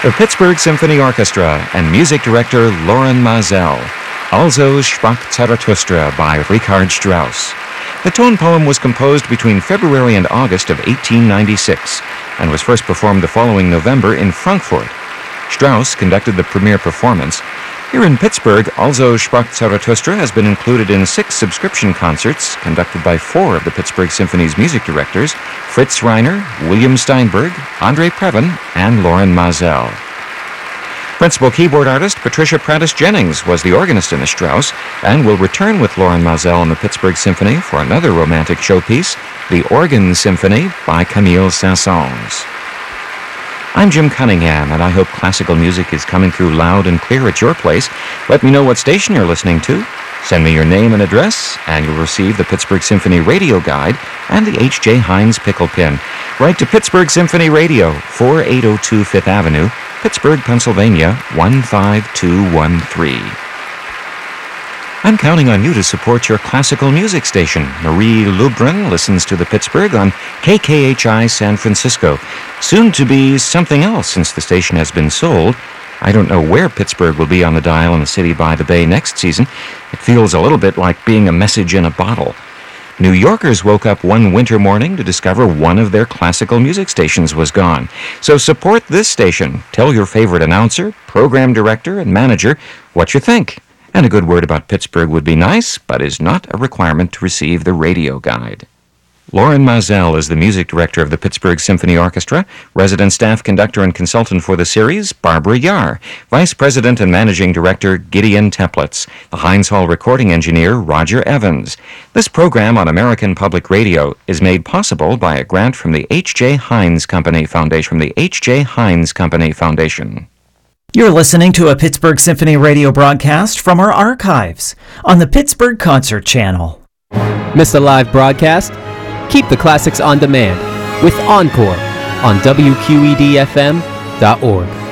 The Pittsburgh Symphony Orchestra and music director Lorin Maazel. Also sprach Zarathustra by Richard Strauss. The tone poem was composed between February and August of 1896 and was first performed the following November in Frankfurt. Strauss conducted the premiere performance. Here in Pittsburgh, Also sprach Zarathustra has been included in 6 subscription concerts conducted by 4 of the Pittsburgh Symphony's music directors, Fritz Reiner, William Steinberg, Andre Previn, and Lorin Maazel. Principal keyboard artist Patricia Prattis Jennings was the organist in the Strauss and will return with Lorin Maazel and the Pittsburgh Symphony for another romantic showpiece, The Organ Symphony by Camille Saint-Saëns. I'm Jim Cunningham, and I hope classical music is coming through loud and clear at your place. Let me know what station you're listening to. Send me your name and address, and you'll receive the Pittsburgh Symphony Radio Guide and the H.J. Heinz Pickle Pin. Write to Pittsburgh Symphony Radio, 4802 Fifth Avenue, Pittsburgh, Pennsylvania, 15213. I'm counting on you to support your classical music station. Marie Lubrin listens to the Pittsburgh on KKHI San Francisco. Soon to be something else since the station has been sold. I don't know where Pittsburgh will be on the dial in the city by the bay next season. It feels a little bit like being a message in a bottle. New Yorkers woke up one winter morning to discover one of their classical music stations was gone. So support this station. Tell your favorite announcer, program director, and manager what you think. And a good word about Pittsburgh would be nice, but is not a requirement to receive the radio guide. Lorin Maazel is the music director of the Pittsburgh Symphony Orchestra, resident staff conductor and consultant for the series, Barbara Yar, vice president and managing director, Gideon Teplitz, the Heinz Hall recording engineer, Roger Evans. This program on American Public Radio is made possible by a grant from the H.J. Heinz Company Foundation. You're listening to a Pittsburgh Symphony Radio broadcast from our archives on the Pittsburgh Concert Channel. Missed a live broadcast? Keep the classics on demand with Encore on WQEDFM.org.